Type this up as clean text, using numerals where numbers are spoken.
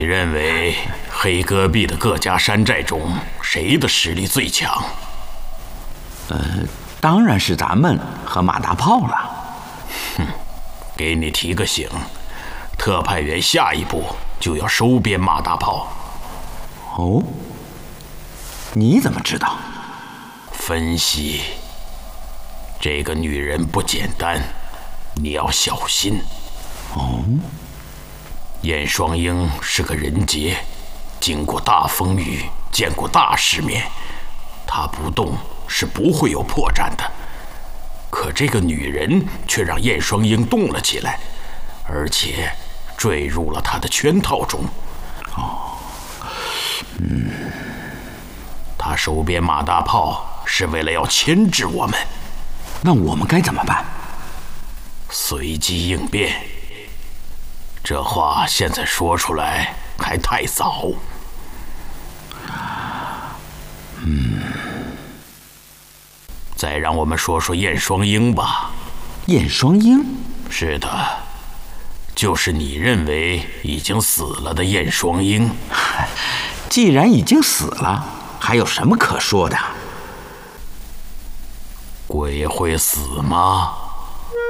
你认为黑戈壁的各家山寨中，谁的实力最强？ 当然是咱们和马大炮了。 哼，给你提个醒，特派员下一步就要收编马大炮。 哦，你怎么知道？ 分析，这个女人不简单，你要小心。 哦， 燕双鹰是个人杰，经过大风雨，见过大世面，她不动是不会有破绽的。可这个女人却让燕双鹰动了起来，而且坠入了她的圈套中。她收编马大炮是为了要牵制我们。 那我们该怎么办？ 随机应变。这话现在说出来还太早。再让我们说说燕双鹰吧。 燕双鹰？ 是的，就是你认为已经死了的燕双鹰。 既然已经死了，还有什么可说的？ 鬼会死吗？